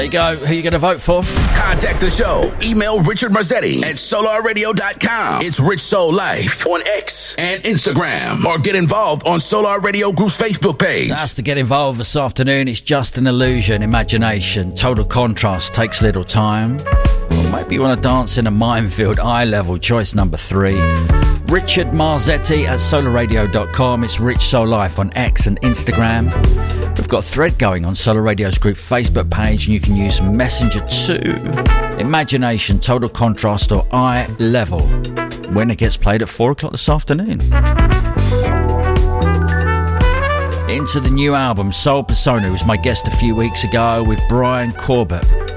There you go. Who are you going to vote for? Contact the show. Email Richard Marzetti at solarradio.com. It's Rich Soul Life on X and Instagram. Or get involved on Solar Radio Group's Facebook page. So that's to get involved this afternoon. It's just an illusion, imagination. Total contrast takes little time. Or maybe you want to dance in a minefield. Eye level, choice number 3. Richard Marzetti at solarradio.com. It's Rich Soul Life on X and Instagram. We've got a thread going on Solar Radio's group Facebook page, and you can use Messenger to Imagination, Total Contrast or Eye Level when it gets played at 4 o'clock this afternoon. Into the new album, Soul Persona, who was my guest a few weeks ago with Brian Corbett.